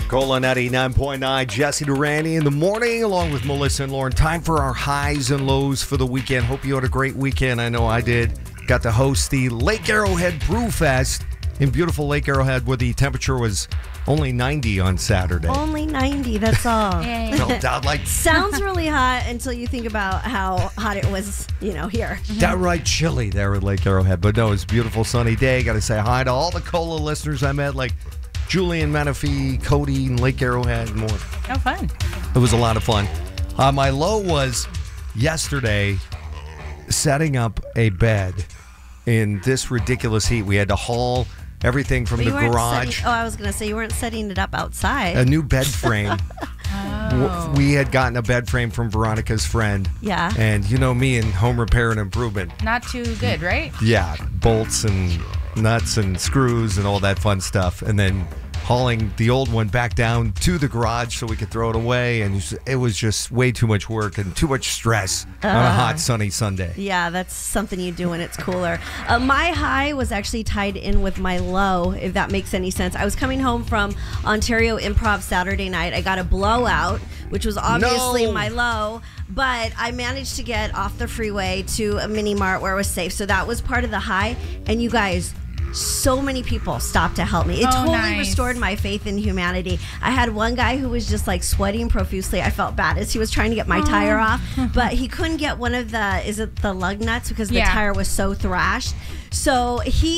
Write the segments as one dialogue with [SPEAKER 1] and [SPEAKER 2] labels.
[SPEAKER 1] Cola 99.9, Jesse Durante in the morning, along with Melissa and Lauren. Time for our highs and lows for the weekend. Hope you had a great weekend. I know I did. Got to host the Lake Arrowhead Brew Fest in beautiful Lake Arrowhead, where the temperature was only 90 on Saturday.
[SPEAKER 2] Only 90, that's all.
[SPEAKER 1] Felt out like
[SPEAKER 2] Sounds really hot until you think about how hot it was, here.
[SPEAKER 1] downright chilly there at Lake Arrowhead. But no, it's a beautiful sunny day. Got to say hi to all the Cola listeners I met, like Julian Menifee, Cody, and Lake Arrowhead, and more.
[SPEAKER 3] Oh, fun.
[SPEAKER 1] It was a lot of fun. My low was yesterday setting up a bed in this ridiculous heat. We had to haul everything from the garage.
[SPEAKER 2] I was going to say, you weren't setting it up outside.
[SPEAKER 1] A new bed frame.
[SPEAKER 3] Oh.
[SPEAKER 1] We had gotten a bed frame from Veronica's friend.
[SPEAKER 2] Yeah.
[SPEAKER 1] And you know me and home repair and improvement.
[SPEAKER 3] Not too good, right?
[SPEAKER 1] Yeah, bolts and nuts and screws and all that fun stuff. And then hauling the old one back down to the garage so we could throw it away. And it was just way too much work and too much stress on a hot, sunny Sunday.
[SPEAKER 2] Yeah, that's something you do when it's cooler. My high was actually tied in with my low, if that makes any sense. I was coming home from Ontario Improv Saturday night. I got a blowout, which was obviously my low, but I managed to get off the freeway to a mini mart where it was safe. So that was part of the high. And you guys, so many people stopped to help me. It totally restored my faith in humanity. I had one guy who was just like sweating profusely. I felt bad as he was trying to get my tire off, but he couldn't get one of the lug nuts because the tire was so thrashed. So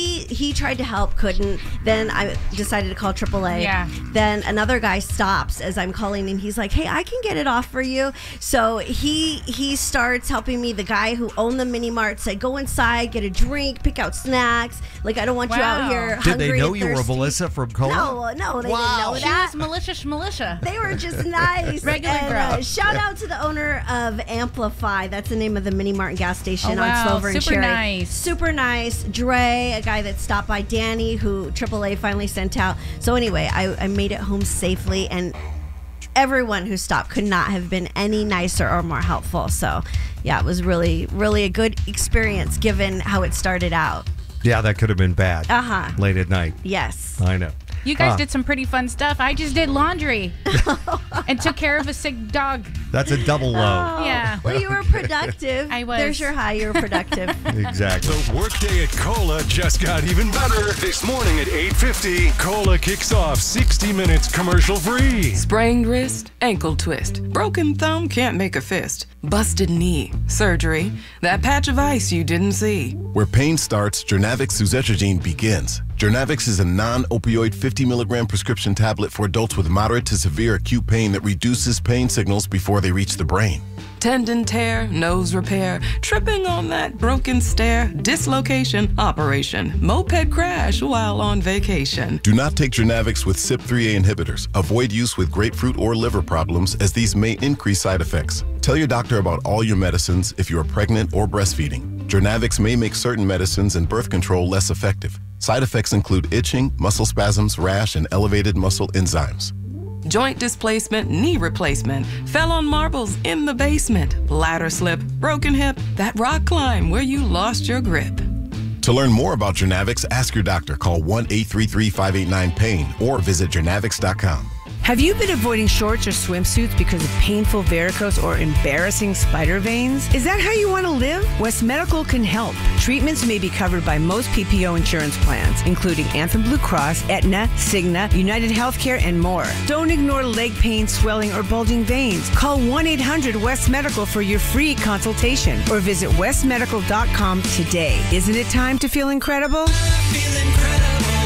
[SPEAKER 2] he tried to help, couldn't. Then I decided to call AAA.
[SPEAKER 3] Yeah.
[SPEAKER 2] Then another guy stops as I'm calling him. He's like, hey, I can get it off for you. So he starts helping me. The guy who owned the mini mart said, go inside, get a drink, pick out snacks. Like, I don't want you out here hungry.
[SPEAKER 1] Did they know
[SPEAKER 2] and
[SPEAKER 1] you were
[SPEAKER 2] thirsty.
[SPEAKER 1] Melissa from Cola?
[SPEAKER 2] No, they didn't know
[SPEAKER 3] She
[SPEAKER 2] that.
[SPEAKER 3] was Militia Schmilitia.
[SPEAKER 2] They were just nice.
[SPEAKER 3] Regular
[SPEAKER 2] and,
[SPEAKER 3] girl.
[SPEAKER 2] Shout out to the owner of Amplify. That's the name of the mini mart and gas station
[SPEAKER 3] Oh, wow.
[SPEAKER 2] on Slover and
[SPEAKER 3] Super
[SPEAKER 2] Cherry.
[SPEAKER 3] nice.
[SPEAKER 2] Super nice. Dre, a guy that stopped by, Danny, who AAA finally sent out. So anyway, I made it home safely, and everyone who stopped could not have been any nicer or more helpful. So yeah, it was really, really a good experience given how it started out.
[SPEAKER 1] Yeah, that could have been bad. Late at night.
[SPEAKER 2] Yes.
[SPEAKER 1] I know.
[SPEAKER 3] You guys did some pretty fun stuff. I just did laundry and took care of a sick dog.
[SPEAKER 1] That's a double low.
[SPEAKER 3] Yeah.
[SPEAKER 2] Well, you were productive.
[SPEAKER 3] I was.
[SPEAKER 2] There's your high. You were productive.
[SPEAKER 1] Exactly.
[SPEAKER 4] The workday at Cola just got even better. This morning at 8:50, Cola kicks off 60 minutes commercial free.
[SPEAKER 5] Sprained wrist, ankle twist, broken thumb, can't make a fist, busted knee, surgery, that patch of ice you didn't see.
[SPEAKER 6] Where pain starts, Jernavix suzetrigine begins. Jernavix is a non-opioid 50 milligram prescription tablet for adults with moderate to severe acute pain that reduces pain signals before they reach the brain.
[SPEAKER 5] Tendon tear, nose repair, tripping on that broken stair, dislocation, operation, moped crash while on vacation.
[SPEAKER 6] Do not take Jernavix with CYP3A inhibitors. Avoid use with grapefruit or liver problems, as these may increase side effects. Tell your doctor about all your medicines if you are pregnant or breastfeeding. Jernavix may make certain medicines and birth control less effective. Side effects include itching, muscle spasms, rash, and elevated muscle enzymes.
[SPEAKER 5] Joint displacement, knee replacement, fell on marbles in the basement, ladder slip, broken hip, that rock climb where you lost your grip.
[SPEAKER 6] To learn more about Jernavix, ask your doctor. Call 1-833-589-PAIN or visit jernavix.com.
[SPEAKER 7] Have you been avoiding shorts or swimsuits because of painful varicose or embarrassing spider veins? Is that how you want to live? West Medical can help. Treatments may be covered by most PPO insurance plans, including Anthem Blue Cross, Aetna, Cigna, United Healthcare, and more. Don't ignore leg pain, swelling, or bulging veins. Call 1-800-WEST-MEDICAL for your free consultation or visit westmedical.com today. Isn't it time to feel incredible?
[SPEAKER 8] Feel incredible.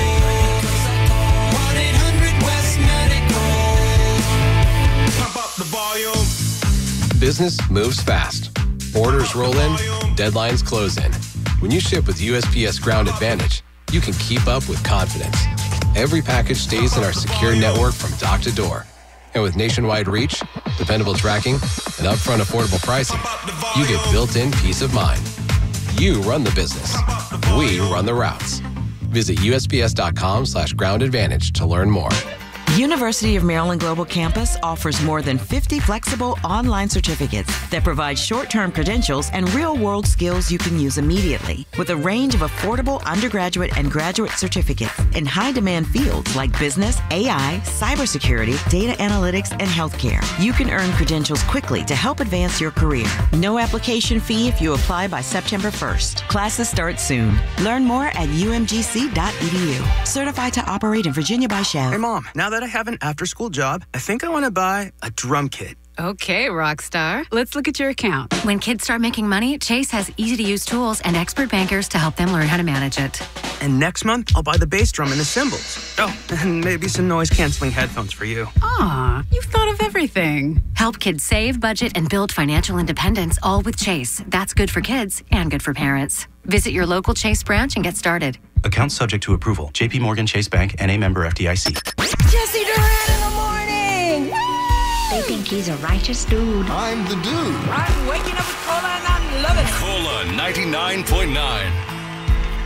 [SPEAKER 8] The volume.
[SPEAKER 9] Business moves fast. Orders roll in, deadlines close in. When you ship with USPS Ground Advantage, you can keep up with confidence. Every package stays in our secure network from dock to door. And with nationwide reach, dependable tracking, and upfront affordable pricing, you get built-in peace of mind. You run the business. We run the routes. Visit USPS.com/groundadvantage to learn more.
[SPEAKER 10] University of Maryland Global Campus offers more than 50 flexible online certificates that provide short-term credentials and real-world skills you can use immediately, with a range of affordable undergraduate and graduate certificates in high-demand fields like business, AI, cybersecurity, data analytics, and healthcare. You can earn credentials quickly to help advance your career. No application fee if you apply by September 1st. Classes start soon. Learn more at umgc.edu. Certified to operate in Virginia by Shell.
[SPEAKER 11] Hey, Mom, now that I have an after-school job, I think I want to buy a drum kit.
[SPEAKER 12] Okay, Rockstar. Let's look at your account. When kids start making money, Chase has easy-to-use tools and expert bankers to help them learn how to manage it.
[SPEAKER 11] And next month, I'll buy the bass drum and the cymbals. Oh, and maybe some noise-canceling headphones for you.
[SPEAKER 12] Aw, you've thought of everything. Help kids save, budget, and build financial independence, all with Chase. That's good for kids and good for parents. Visit your local Chase branch and get started.
[SPEAKER 13] Account subject to approval. J.P. Morgan Chase Bank, N.A. member FDIC.
[SPEAKER 14] Jesse Duran in the morning! They think he's a righteous dude.
[SPEAKER 15] I'm the dude.
[SPEAKER 14] I'm waking up with Cola and I'm loving it.
[SPEAKER 4] Cola 99.9.